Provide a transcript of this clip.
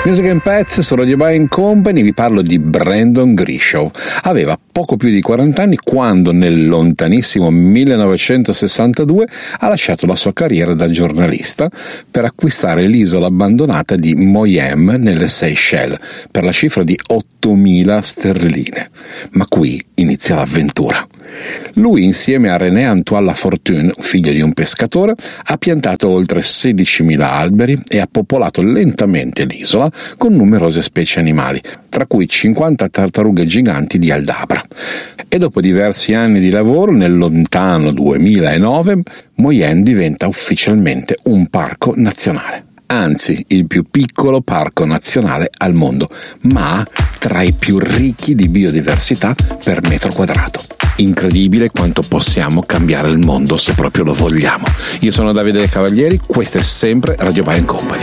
Music and Pets su Radio By & Company, vi parlo di Brandon Grishow. Aveva poco più di 40 anni quando nel lontanissimo 1962 ha lasciato la sua carriera da giornalista per acquistare l'isola abbandonata di Moyem nelle Seychelles per la cifra di 8.000 sterline. Ma qui inizia l'avventura. Lui, insieme a René Antoine Lafortune, figlio di un pescatore, ha piantato oltre 16.000 alberi e ha popolato lentamente l'isola con numerose specie animali, tra cui 50 tartarughe giganti di Aldabra. E dopo diversi anni di lavoro, nel lontano 2009, Moyenne diventa ufficialmente un parco nazionale. Anzi, il più piccolo parco nazionale al mondo, ma tra i più ricchi di biodiversità per metro quadrato. Incredibile quanto possiamo cambiare il mondo se proprio lo vogliamo. Io sono Davide Cavalieri, questo è sempre Radio By & Company.